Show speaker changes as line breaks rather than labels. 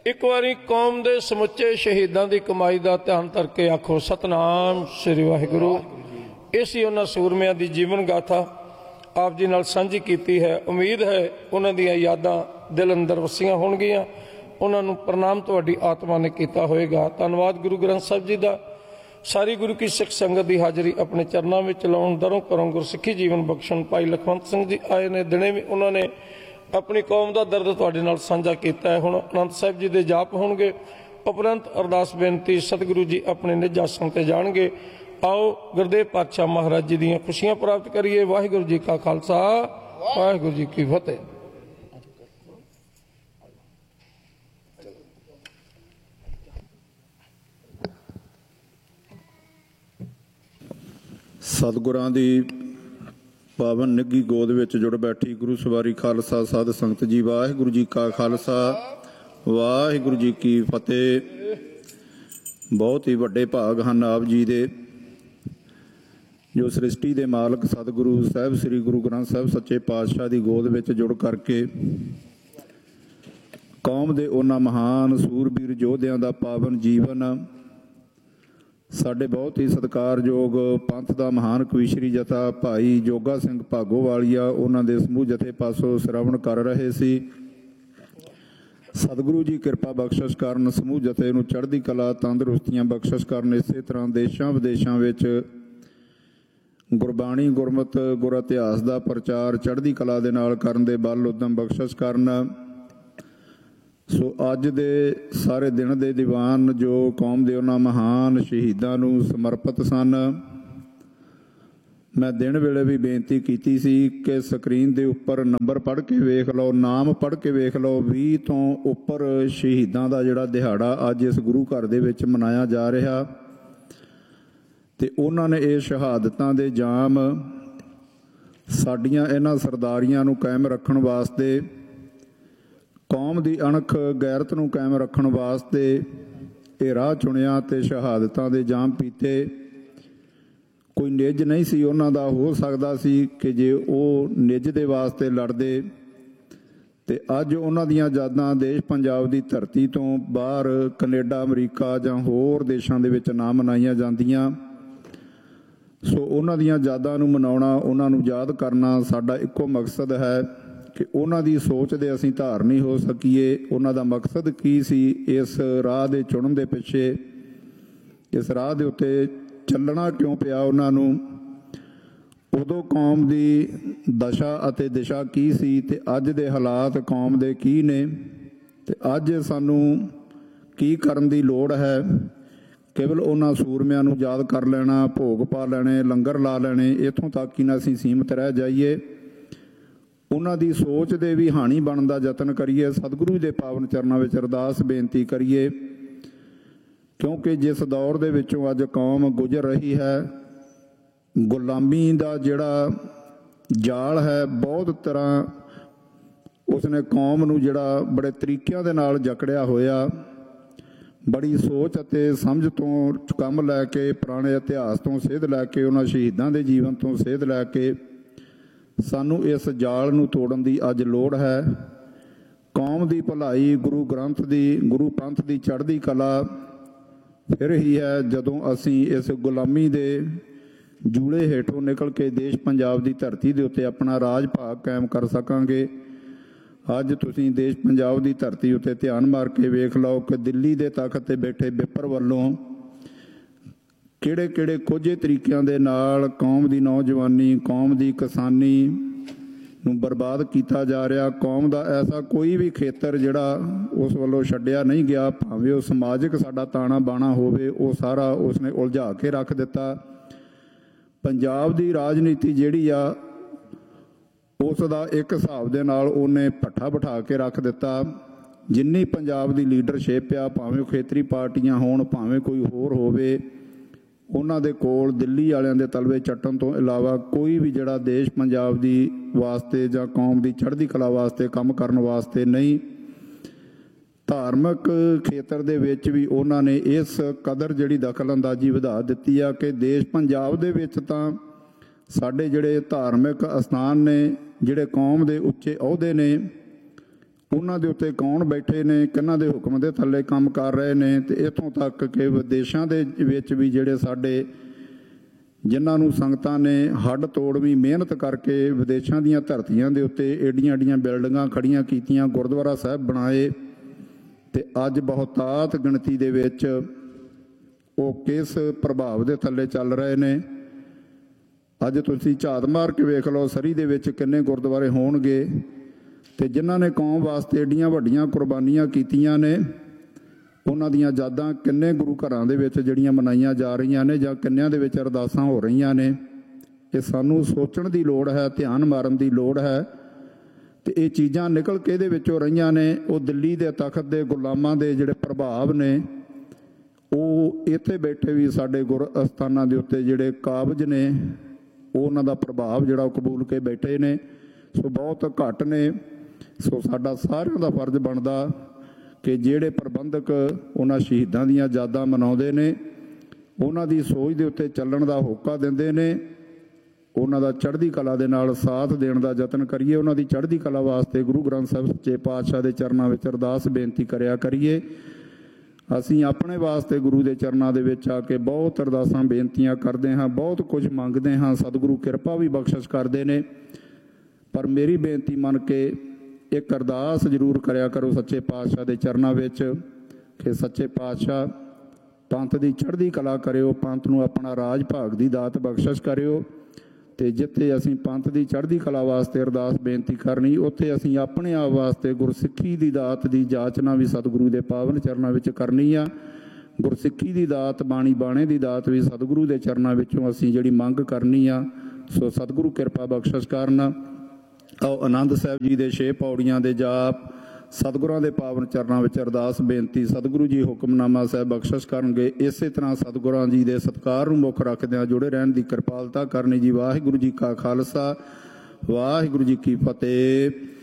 एक बारी कौम के समुचे शहीदों की कमाई का ध्यान धर के आखो सतनाम श्री वाहिगुरू। इस ही उन्होंने सूरमिया की जीवन गाथा आप जी नाल सांझी की है। उम्मीद है उन्हों दी यादां दिल अंदर वसियां होणगियां। उन्होंने प्रणाम तुहाडी आत्मा ने किया होएगा। धन्नवाद गुरु ग्रंथ साहिब जी का। सारी गुरु की सिख संगत की हाज़री अपने चरणों में लाउण दरों करों गुरसिखी जीवन बख्शण भाई लखवंत सिंह जी आए ने। दिने भी उन्होंने अपनी कौम का दर्द तुहाडे नाल साझा किया है। हुण आनंद साहिब जी के जाप होणगे, उपरंत अरदास बेनती सतगुरु जी अपने निज आसन ते जाणगे। आओ गुरदेव पातशाह महाराज जी दी खुशियां प्राप्त करिए। वाहिगुरू जी का खालसा, वाहिगुरू जी की फतेह।
सतगुरां दी पावन निੱਘੀ गोद विच जुड़ बैठी गुरु सवारी खालसा साध संगत जी। वाहिगुरू जी का खालसा, वाहिगुरू जी की फतेह। बहुत ही वड्डे भाग हैं आप जी दे जो सृष्टि के मालक सतगुरु साहिब श्री गुरु ग्रंथ साहिब सच्चे पातशाह की गोद विच जुड़ करके कौम के उन्हां महान सूरबीर योद्धियां दा पावन जीवन साडे बहुत ही सत्कारयोग पंथ का महान कविशरी जथा भाई जोगा सिंह भागोवालिया उन्हां दे समूह जथे पासों श्रवण कर रहे सी। सतगुरु जी कृपा बख्शिश करन समूह जथे नूं चढ़दी कला तंदुरुस्तियां बख्शिश करन। इस तरह देशां विदेशां विच गुरबाणी गुरमत गुर इतिहास का प्रचार चढ़दी कला दे नाल करन दे बल उद्यम बख्शिश करन। सो अज दे सारे दिन दे दीवान जो कौम दे उन्हां महान शहीदां नूं समर्पित सन। मैं दिन वेले भी बेनती की सी कि स्क्रीन के उपर नंबर पढ़ के वेख लो, नाम पढ़ के वेख लो। 20 तो उपर शहीदां दा जिहड़ा दिहाड़ा अज इस गुरु घर दे विच मनाया जा रहा ते उन्हां ने ये शहादतां दे जाम साडियां इन्हां सरदारियां नूं कायम रखण वास्ते, कौम की अणख गैरत नूं कायम रखण वास्ते ये राह चुनिया ते शहादतां दे जाम पीते। कोई निज नहीं सी उन्हां दा, हो सकदा सी कि जे वो निज दे वास्ते लड़दे ते अज उन्हां दियां यादां देश पंजाब की धरती तो बाहर कनेडा अमरीका जां होर देशां दे विच ना मनाईयां जांदियां। सो उन्हां दियां यादां नूं मनाउणा, उन्हां नूं याद करना साडा इक्को मकसद है कि उन्हां दी सोच दे असीं धारनी हो सकीए। उन्हां दा मकसद की सी इस राह दे चुणन दे पिछे, इस राह दे उत्ते चलना क्यों पिया उन्हां नूं, उदों कौम दी दशा अते दिशा की सी ते अज दे हालात कौम दे की ने ते अज सानूं की करन दी लोड़ है। केवल उन्हां सूरमिਆਂ नूं याद कर लेना, भोग पा लेने, लंगर ला लेने, इत्थों तक ही ना असीं सीमित रह जाइए। उन्हां दी सोच दे भी हानी बनन दा यतन करिए। सतगुरु दे पावन चरनां विच अरदास बेनती करिए, क्योंकि जिस दौर दे विचों अज कौम गुजर रही है, गुलामी दा जिहड़ा जाल है बहुत तरह उसने कौम नूं जिहड़ा बड़े तरीकिਆਂ दे नाल जकड़िया होया। बड़ी सोच अते समझ तो कम लैके, पुराने इतिहास तो सेध लैके, उन्हां शहीदां दे जीवन तो सेध लैके सानू इस जाल नूं तोड़न दी अज लोड़ है। कौम दी भलाई, गुरु ग्रंथ दी, गुरु पंथ दी चढ़दी कला फिर ही है जदों असीं इस गुलामी दे जूड़े हेठों निकल के देश पंजाब की धरती के उत्ते अपना राज भाग कायम कर सकांगे। अज तुसीं देश पंजाब की धरती उत्ते ध्यान मार के वेख लो कि दिल्ली के तख्त ते बैठे विपर वालों किहड़े कोझे तरीकों के नाल कौम की नौजवानी, कौम की किसानी नूं बर्बाद किया जा रहा। कौम का ऐसा कोई भी खेतर जिहड़ा उस वालों छड्डिया नहीं गया, भावें वो समाजिक साडा ताना बाना होवे, वो सारा उसने उलझा के रख दिता। पंजाब की राजनीति जिहड़ी आ उसदा एक हिसाब दे नाल उन्हें भट्ठा बिठा के रख दिता। जिन्नी पंजाब की लीडरशिप आ, भावें खेतरी पार्टियां होण, भावें कोई होर होवे, उन्हां दे कोल दिल्ली वालियां दे तलवे चट्टन तो इलावा कोई भी जिहड़ा देश पंजाब दी वास्ते जां कौम दी चढ़दी कला वास्ते काम करन वास्ते नहीं। धार्मिक खेतर दे विच भी उन्हां ने इस कदर जिहड़ी दखल अंदाजी वधा दित्ती आ कि देश पंजाब दे विच तां साडे जिहड़े धार्मिक अस्थान ने, जिहड़े कौम दे उच्चे अहुदे ने, ਉਹਨਾਂ ਦੇ ਉੱਤੇ ਕੌਣ ਬੈਠੇ ਨੇ, ਕਿਹਨਾਂ ਦੇ ਹੁਕਮ ਦੇ ਥੱਲੇ ਕੰਮ ਕਰ ਰਹੇ ਨੇ, ਤੇ ਇੱਥੋਂ ਤੱਕ ਕਿ ਵਿਦੇਸ਼ਾਂ ਦੇ ਵਿੱਚ ਵੀ ਜਿਹੜੇ ਸਾਡੇ ਜਿਨ੍ਹਾਂ ਨੂੰ ਸੰਗਤਾਂ ਨੇ ਹੱਡ ਤੋੜਵੀਂ ਮਿਹਨਤ ਕਰਕੇ ਵਿਦੇਸ਼ਾਂ ਦੀਆਂ ਧਰਤੀਆਂ ਦੇ ਉੱਤੇ ਏਡੀਆਂ ਏਡੀਆਂ ਬਿਲਡਿੰਗਾਂ ਖੜੀਆਂ ਕੀਤੀਆਂ, ਗੁਰਦੁਆਰਾ ਸਾਹਿਬ ਬਣਾਏ, ਤੇ ਅੱਜ ਬਹੁਤਾਤ ਗਿਣਤੀ ਦੇ ਵਿੱਚ ਉਹ ਕਿਸ ਪ੍ਰਭਾਵ ਦੇ ਥੱਲੇ ਚੱਲ ਰਹੇ ਨੇ। ਅੱਜ ਤੁਸੀਂ ਝਾਤ ਮਾਰ ਕੇ ਵੇਖ ਲਓ ਸਰੀ ਦੇ ਵਿੱਚ ਕਿੰਨੇ ਗੁਰਦੁਆਰੇ ਹੋਣਗੇ, ਤੇ ਜਿਨ੍ਹਾਂ ਨੇ ਕੌਮ ਵਾਸਤੇ ਏਡੀਆਂ ਵੱਡੀਆਂ ਕੁਰਬਾਨੀਆਂ ਕੀਤੀਆਂ ਨੇ ਉਹਨਾਂ ਦੀਆਂ ਯਾਦਾਂ ਕਿੰਨੇ ਗੁਰੂ ਘਰਾਂ ਦੇ ਵਿੱਚ ਜਿਹੜੀਆਂ ਮਨਾਈਆਂ ਜਾ ਰਹੀਆਂ ਨੇ ਜਾਂ ਕਿੰਨਿਆਂ ਦੇ ਵਿੱਚ ਅਰਦਾਸਾਂ ਹੋ ਰਹੀਆਂ ਨੇ। ਇਹ ਸਾਨੂੰ ਸੋਚਣ ਦੀ ਲੋੜ ਹੈ, ਧਿਆਨ ਮਾਰਨ ਦੀ ਲੋੜ ਹੈ। ਤੇ ਇਹ ਚੀਜ਼ਾਂ ਨਿਕਲ ਕੇ ਇਹਦੇ ਵਿੱਚੋਂ ਰਹੀਆਂ ਨੇ। ਉਹ ਦਿੱਲੀ ਦੇ ਤਖਤ ਦੇ ਗੁਲਾਮਾਂ ਦੇ ਜਿਹੜੇ ਪ੍ਰਭਾਵ ਨੇ ਉਹ ਇੱਥੇ ਬੈਠੇ ਵੀ ਸਾਡੇ ਗੁਰ ਅਸਥਾਨਾਂ ਦੇ ਉੱਤੇ ਜਿਹੜੇ ਕਾਬਜ ਨੇ ਉਹਨਾਂ ਦਾ ਪ੍ਰਭਾਵ ਜਿਹੜਾ ਉਹ ਕਬੂਲ ਕੇ ਬੈਠੇ ਨੇ। ਸੋ ਬਹੁਤ ਘੱਟ ਨੇ। ਸੋ ਸਾਡਾ ਸਾਰਿਆਂ ਦਾ ਫਰਜ਼ ਬਣਦਾ ਕਿ ਜਿਹੜੇ ਪ੍ਰਬੰਧਕ ਉਹਨਾਂ ਸ਼ਹੀਦਾਂ ਦੀਆਂ ਯਾਦਾਂ ਮਨਾਉਂਦੇ ਨੇ, ਉਹਨਾਂ ਦੀ ਸੋਚ ਦੇ ਉੱਤੇ ਚੱਲਣ ਦਾ ਹੋਕਾ ਦਿੰਦੇ ਨੇ, ਉਹਨਾਂ ਦਾ ਚੜ੍ਹਦੀ ਕਲਾ ਦੇ ਨਾਲ ਸਾਥ ਦੇਣ ਦਾ ਯਤਨ ਕਰੀਏ। ਉਹਨਾਂ ਦੀ ਚੜ੍ਹਦੀ ਕਲਾ ਵਾਸਤੇ ਗੁਰੂ ਗ੍ਰੰਥ ਸਾਹਿਬ ਸੱਚੇ ਪਾਤਸ਼ਾਹ ਦੇ ਚਰਨਾਂ ਵਿੱਚ ਅਰਦਾਸ ਬੇਨਤੀ ਕਰਿਆ ਕਰੀਏ। ਅਸੀਂ ਆਪਣੇ ਵਾਸਤੇ ਗੁਰੂ ਦੇ ਚਰਨਾਂ ਦੇ ਵਿੱਚ ਆ ਕੇ ਬਹੁਤ ਅਰਦਾਸਾਂ ਬੇਨਤੀਆਂ ਕਰਦੇ ਹਾਂ, ਬਹੁਤ ਕੁਝ ਮੰਗਦੇ ਹਾਂ। ਸਤਿਗੁਰੂ ਕਿਰਪਾ ਵੀ ਬਖਸ਼ਿਸ਼ ਕਰਦੇ ਨੇ। ਪਰ ਮੇਰੀ ਬੇਨਤੀ ਮੰਨ ਕੇ ਇੱਕ ਅਰਦਾਸ ਜ਼ਰੂਰ ਕਰਿਆ ਕਰੋ ਸੱਚੇ ਪਾਤਸ਼ਾਹ ਦੇ ਚਰਨਾਂ ਵਿੱਚ ਕਿ ਸੱਚੇ ਪਾਤਸ਼ਾਹ ਪੰਥ ਦੀ ਚੜ੍ਹਦੀ ਕਲਾ ਕਰਿਓ, ਪੰਥ ਨੂੰ ਆਪਣਾ ਰਾਜ ਭਾਗ ਦੀ ਦਾਤ ਬਖਸ਼ਿਸ਼ ਕਰਿਓ। ਤੇ ਜਿੱਥੇ ਅਸੀਂ ਪੰਥ ਦੀ ਚੜ੍ਹਦੀ ਕਲਾ ਵਾਸਤੇ ਅਰਦਾਸ ਬੇਨਤੀ ਕਰਨੀ, ਉੱਥੇ ਅਸੀਂ ਆਪਣੇ ਆਪ ਵਾਸਤੇ ਗੁਰਸਿੱਖੀ ਦੀ ਦਾਤ ਦੀ ਜਾਚਨਾ ਵੀ ਸਤਿਗੁਰੂ ਦੇ ਪਾਵਨ ਚਰਨਾਂ ਵਿੱਚ ਕਰਨੀ ਆ। ਗੁਰਸਿੱਖੀ ਦੀ ਦਾਤ, ਬਾਣੀ ਬਾਣੇ ਦੀ ਦਾਤ ਵੀ ਸਤਿਗੁਰੂ ਦੇ ਚਰਨਾਂ ਵਿੱਚੋਂ ਅਸੀਂ ਜਿਹੜੀ ਮੰਗ ਕਰਨੀ ਆ। ਸੋ ਸਤਿਗੁਰੂ ਕਿਰਪਾ ਬਖਸ਼ਿਸ਼ ਕਰਨ। ਆਓ ਆਨੰਦ ਸਾਹਿਬ ਜੀ ਦੇ 6 ਪੌੜੀਆਂ ਦੇ ਜਾਪ ਸਤਿਗੁਰਾਂ ਦੇ ਪਾਵਨ ਚਰਨਾਂ ਵਿੱਚ ਅਰਦਾਸ ਬੇਨਤੀ ਸਤਿਗੁਰੂ ਜੀ ਹੁਕਮਨਾਮਾ ਸਾਹਿਬ ਬਖਸ਼ਿਸ਼ ਕਰਨਗੇ। ਇਸੇ ਤਰ੍ਹਾਂ ਸਤਿਗੁਰਾਂ ਜੀ ਦੇ ਸਤਿਕਾਰ ਨੂੰ ਮੁੱਖ ਰੱਖਦਿਆਂ ਜੁੜੇ ਰਹਿਣ ਦੀ ਕਿਰਪਾਲਤਾ ਕਰਨੀ ਜੀ। ਵਾਹਿਗੁਰੂ ਜੀ ਕਾ ਖਾਲਸਾ, ਵਾਹਿਗੁਰੂ ਜੀ ਕੀ ਫਤਿਹ।